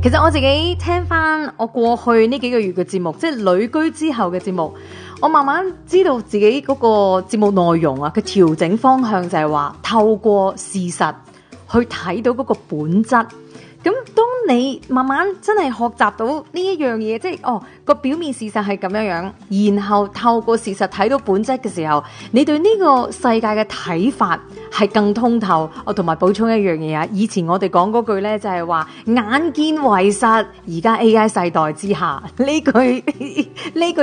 其實我自己聽翻我過去呢幾個月嘅節目，即係旅居之後嘅節目，我慢慢知道自己嗰個節目內容啊嘅調整方向就係話透過事實去睇到嗰個本質。咁當你慢慢真係學習到呢一樣嘢，即係個表面事實係咁樣樣，然後透過事實睇到本質嘅時候，你對呢個世界嘅睇法係更通透。我同埋補充一樣嘢啊，以前我哋講嗰句呢，就係話眼見為實，而家 AI 世代之下呢句